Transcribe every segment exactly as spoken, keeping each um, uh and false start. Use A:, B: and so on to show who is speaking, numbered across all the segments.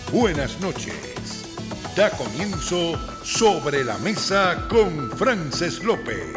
A: buenas noches. Da comienzo Sobre la Mesa con Frances López.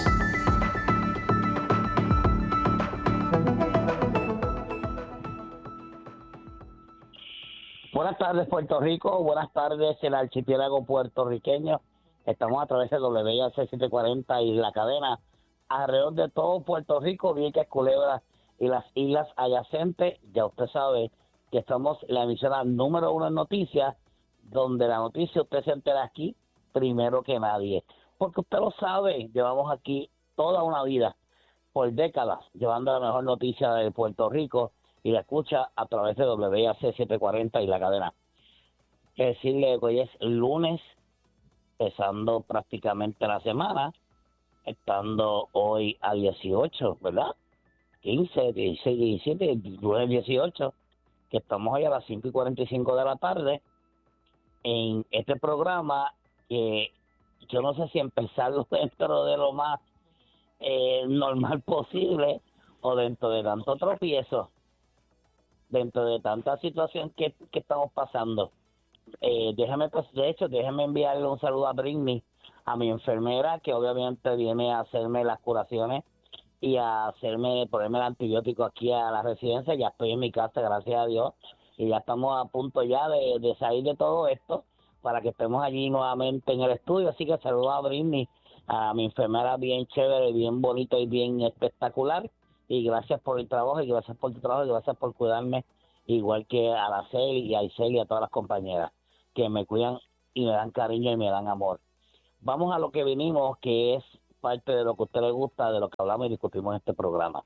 B: Buenas tardes, Puerto Rico. Buenas tardes, el archipiélago puertorriqueño. Estamos a través de W I A C setecientos cuarenta y la cadena alrededor de todo Puerto Rico, Vieques, Culebra y las islas adyacentes. Ya usted sabe que somos la emisora número uno en noticias, donde la noticia usted se entera aquí primero que nadie. Porque usted lo sabe, llevamos aquí toda una vida, por décadas, llevando la mejor noticia de Puerto Rico y la escucha a través de W I A C setecientos cuarenta y la cadena. Quiero decirle que hoy es lunes, empezando prácticamente la semana, estando hoy a dieciocho, ¿verdad? quince, dieciséis, diecisiete, lunes dieciocho, que estamos hoy a las cinco y cuarenta y cinco de la tarde en este programa que yo no sé si empezarlo dentro de lo más eh, normal posible o dentro de tanto tropiezo, dentro de tanta situación que, que estamos pasando. Eh, déjame, pues, de hecho, déjame enviarle un saludo a Britney, a mi enfermera, que obviamente viene a hacerme las curaciones y a hacerme, ponerme el antibiótico aquí a la residencia. Ya estoy en mi casa, gracias a Dios, y ya estamos a punto ya de, de salir de todo esto para que estemos allí nuevamente en el estudio. Así que saludo a Britney, a mi enfermera bien chévere, bien bonito y bien espectacular, y gracias por el trabajo, y gracias por tu trabajo, y gracias por cuidarme, igual que a la Cel y a Isel y a todas las compañeras que me cuidan y me dan cariño y me dan amor. Vamos a lo que vinimos, que es parte de lo que a usted le gusta, de lo que hablamos y discutimos en este programa.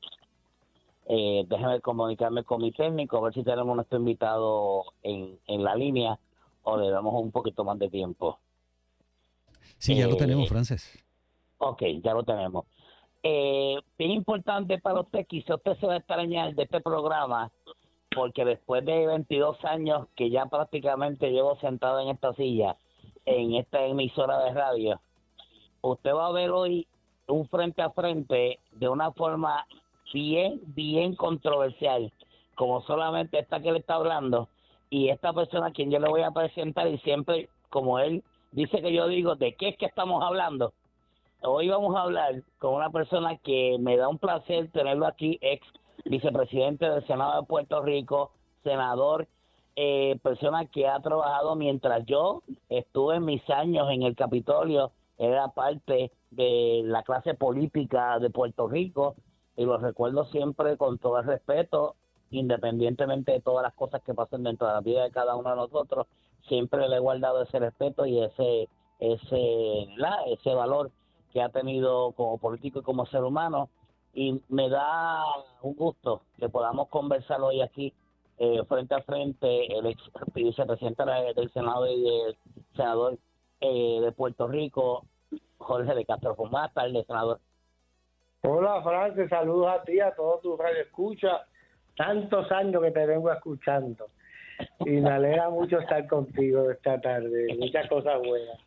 B: Eh, déjeme comunicarme con mi técnico, a ver si tenemos nuestro invitado en, en la línea o le damos un poquito más de tiempo.
C: Sí, ya
B: eh,
C: lo tenemos, Frances.
B: Ok, ya lo tenemos. Eh, bien importante para usted, quizá usted se va a extrañar de este programa, porque después de veintidós años que ya prácticamente llevo sentado en esta silla, en esta emisora de radio, usted va a ver hoy un frente a frente de una forma bien, bien controversial, como solamente esta que le está hablando, y esta persona a quien yo le voy a presentar, y siempre, como él dice que yo digo, ¿de qué es que estamos hablando? Hoy vamos a hablar con una persona que me da un placer tenerlo aquí, ex vicepresidente del Senado de Puerto Rico, senador, eh, persona que ha trabajado mientras yo estuve en mis años en el Capitolio, era parte de la clase política de Puerto Rico, y lo recuerdo siempre con todo el respeto, independientemente de todas las cosas que pasen dentro de la vida de cada uno de nosotros, siempre le he guardado ese respeto y ese ese la, ese valor que ha tenido como político y como ser humano, y me da un gusto que podamos conversar hoy aquí eh, frente a frente el ex vicepresidente del Senado y el senador eh, de Puerto Rico, Jorge de Castro. Buenas tardes, senador.
D: Hola, Francis, saludos a ti, a todos tus radioescuchas. Tantos años que te vengo escuchando y me alegra mucho estar contigo esta tarde. Muchas cosas buenas.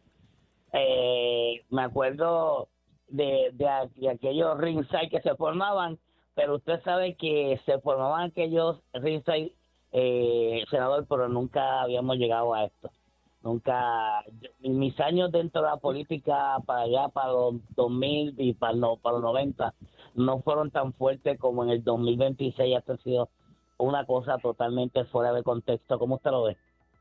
B: Eh, me acuerdo de, de, de aquellos ringside que se formaban, pero usted sabe que se formaban aquellos ringside, eh, senador, pero nunca habíamos llegado a esto. Nunca, en mis años dentro de la política, para allá, para los dos mil y para, no, para los noventa, no fueron tan fuertes como en el dos mil veintiséis. Esto ha sido una cosa totalmente fuera de contexto. ¿Cómo usted lo ve?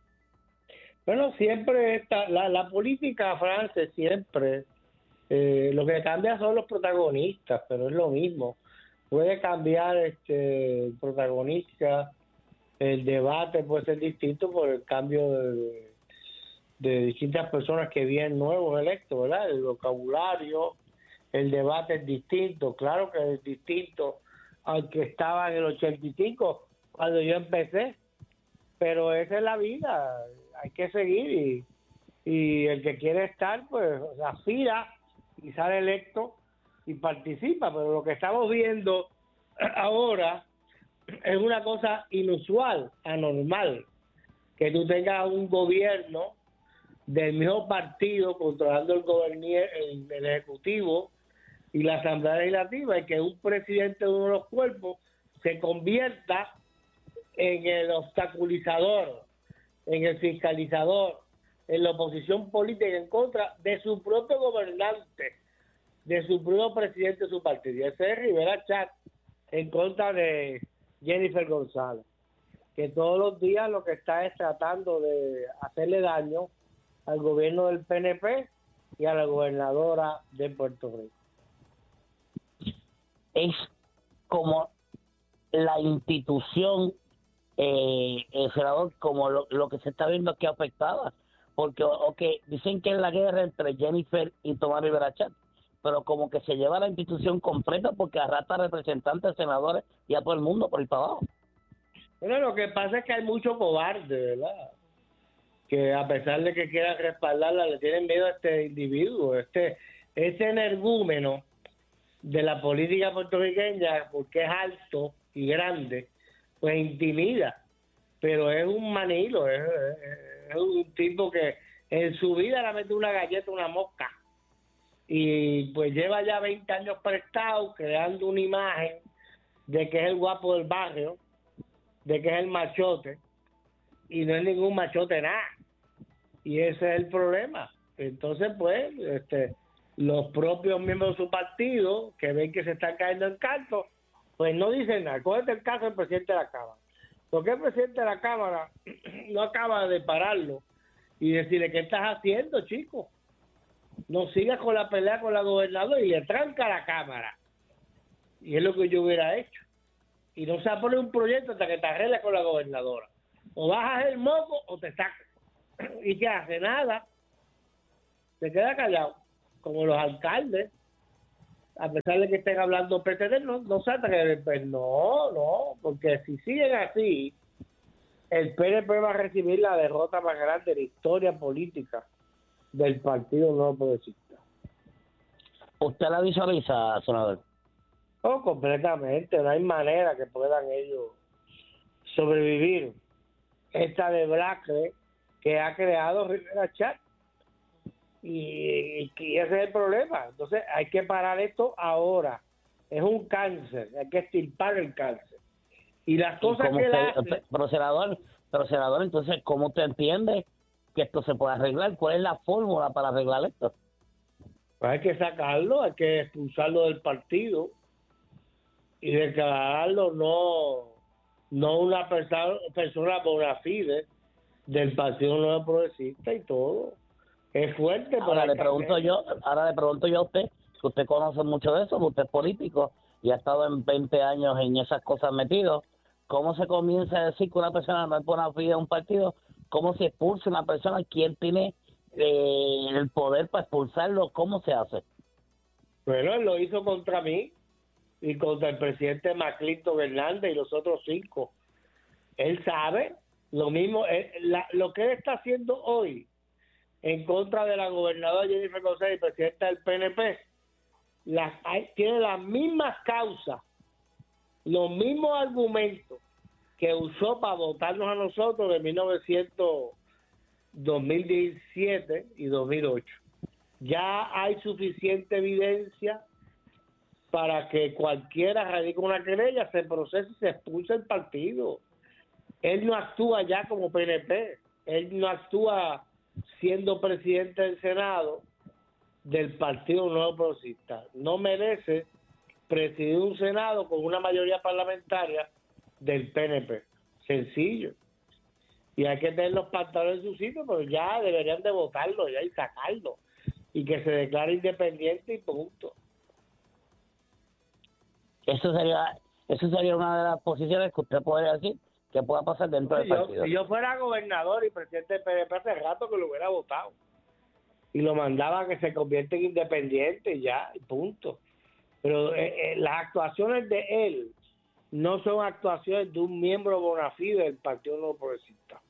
D: Bueno, siempre está, la, la política, Francis, siempre, eh, lo que cambia son los protagonistas, pero es lo mismo. Puede cambiar este el protagonista, el debate puede ser distinto por el cambio de, de distintas personas que vienen nuevos electos, ¿verdad? El vocabulario, el debate es distinto, claro que es distinto al que estaba en el ochenta y cinco cuando yo empecé, pero esa es la vida, hay que seguir y, y el que quiere estar pues aspira y sale electo y participa, pero lo que estamos viendo ahora es una cosa inusual, anormal, que tú tengas un gobierno del mismo partido controlando el, gobernier, el, el ejecutivo y la Asamblea Legislativa, y que un presidente de uno de los cuerpos se convierta en el obstaculizador, en el fiscalizador, en la oposición política en contra de su propio gobernante, de su propio presidente de su partido. Ese es Rivera Chat en contra de Jennifer González, que todos los días lo que está es tratando de hacerle daño al gobierno del P N P y a la gobernadora de Puerto Rico.
B: Es como la institución, eh, el senador, como lo, lo que se está viendo que afectada, porque okay, dicen que es la guerra entre Jennifer y Tomás Rivera Chat, pero como que se lleva la institución completa porque arrastra representantes, senadores y a todo el mundo por el para abajo.
D: Bueno, lo que pasa es que hay mucho cobarde, ¿verdad? Que a pesar de que quieran respaldarla, le tienen miedo a este individuo, este, este energúmeno de la política puertorriqueña, porque es alto y grande, pues intimida, pero es un manilo, es, es, es un tipo que en su vida le mete una galleta a una mosca, y pues lleva ya veinte años prestado, creando una imagen de que es el guapo del barrio, de que es el machote, y no es ningún machote nada, y ese es el problema. Entonces pues este los propios miembros de su partido, que ven que se están cayendo en canto, pues no dicen nada. Cógete el caso del presidente de la Cámara. ¿Por qué el presidente de la Cámara no acaba de pararlo y decirle qué estás haciendo, chico? No sigas con la pelea con la gobernadora y le tranca a la Cámara? Y es lo que yo hubiera hecho. Y no se va a poner un proyecto hasta que te arregles con la gobernadora. O bajas el moco o te sacas. ¿Y qué hace? Nada. Se queda callado. Como los alcaldes, a pesar de que estén hablando P T D, no, no salta que pues no, no, porque si siguen así, el P N P va a recibir la derrota más grande de la historia política del Partido Nuevo Progresista.
B: ¿Usted la visualiza, senador?
D: Oh, completamente, no hay manera que puedan ellos sobrevivir esta debacle que ha creado Rivera Chat. Y, y ese es el problema. Entonces hay que parar esto ahora. Es un cáncer, hay que extirpar el cáncer. Y las cosas que él hace...
B: Pero senador, pero senador, entonces, ¿cómo usted entiende que esto se puede arreglar? ¿Cuál es la fórmula para arreglar esto?
D: Pues hay que sacarlo, hay que expulsarlo del partido y declararlo no, no una persona, persona bona fide del Partido Nuevo Progresista y todo. Es fuerte.
B: Ahora le pregunto yo, ahora le pregunto yo a usted, que usted conoce mucho de eso, que usted es político y ha estado en veinte años en esas cosas metido. ¿Cómo se comienza a decir que una persona no es bona fide de un partido? ¿Cómo se expulsa una persona? ¿Quién tiene eh, el poder para expulsarlo? ¿Cómo se hace?
D: Bueno, él lo hizo contra mí y contra el presidente Maclinton Hernández y los otros cinco. Él sabe lo mismo, él, la, lo que él está haciendo hoy en contra de la gobernadora Jennifer González y presidenta del P N P, las, hay, tiene las mismas causas, los mismos argumentos que usó para votarnos a nosotros de mil novecientos, dos mil diecisiete y dos mil ocho. Ya hay suficiente evidencia para que cualquiera radique una querella, se procese y se expulse el partido. Él no actúa ya como P N P, él no actúa siendo presidente del Senado del Partido Nuevo Progresista. No merece presidir un Senado con una mayoría parlamentaria del P N P. Sencillo. Y hay que tener los pantalones en su sitio, pero ya deberían de votarlo ya y sacarlo. Y que se declare independiente y punto.
B: Eso sería, eso sería una de las posiciones que usted podría decir que pueda pasar dentro del
D: yo,
B: partido.
D: Si yo fuera gobernador y presidente del P N P hace rato que lo hubiera votado y lo mandaba a que se convierta en independiente y ya, y punto. Pero eh, eh, las actuaciones de él no son actuaciones de un miembro bona fide del Partido Nuevo Progresista.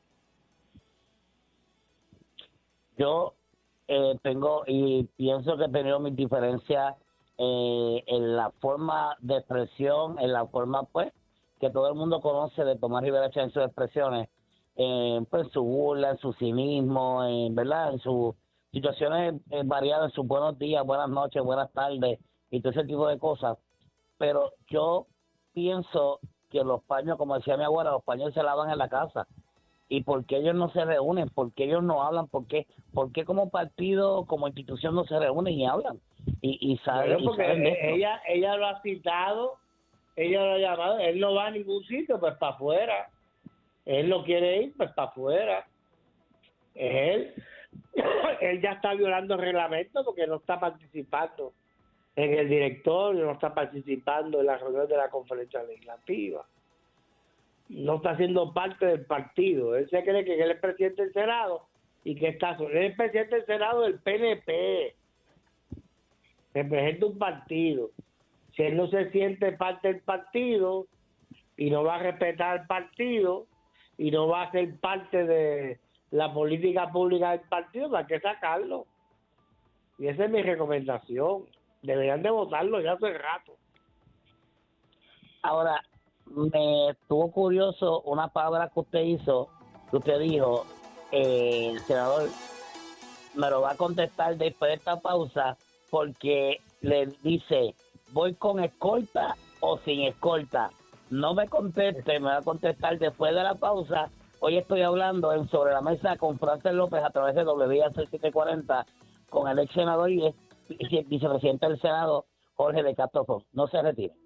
B: Yo eh, tengo y pienso que he tenido mis diferencias eh, en la forma de expresión, en la forma pues que todo el mundo conoce de Tomás Rivera Chat en sus expresiones, eh, pues en su burla, en su cinismo, en, ¿verdad? En sus situaciones eh, variadas, en sus buenos días, buenas noches, buenas tardes y todo ese tipo de cosas. Pero yo pienso que los paños, como decía mi abuela, los paños se lavan en la casa. ¿Y por qué ellos no se reúnen? ¿Por qué ellos no hablan? ¿Por qué, por qué como partido, como institución no se reúnen y hablan? Y, y saben,
D: Bueno, porque
B: y saben de esto.
D: ella, ella lo ha citado, ella lo ha llamado, él no va a ningún sitio, pues para afuera. Él no quiere ir, pues para afuera. Él, él ya está violando el reglamento porque no está participando en el directorio, no está participando en la reunión de la conferencia legislativa. No está siendo parte del partido. Él se cree que él es presidente del Senado y que está él es presidente del Senado del P N P. Representa un partido. Si él no se siente parte del partido y no va a respetar el partido y no va a ser parte de la política pública del partido, ¿para qué sacarlo? Y esa es mi recomendación. Deberían de votarlo ya hace rato.
B: Ahora, me estuvo curioso una palabra que usted hizo, que usted dijo, eh, el senador me lo va a contestar después de esta pausa, porque le dice, voy con escolta o sin escolta. No me conteste, me va a contestar después de la pausa. Hoy estoy hablando en Sobre la Mesa con Frances López a través de W I A C setecientos cuarenta con el ex senador y ex vicepresidente del Senado, Jorge de Castro. No se retire.